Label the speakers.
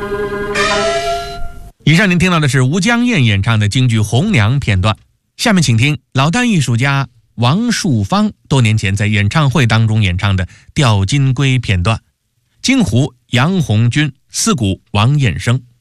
Speaker 1: 以上您听到的是吴江燕演唱的京剧《红娘》片段，下面请听老旦艺术家王树芳多年前在演唱会当中演唱的《吊金龟》片段，京胡杨红军，四鼓王彦生。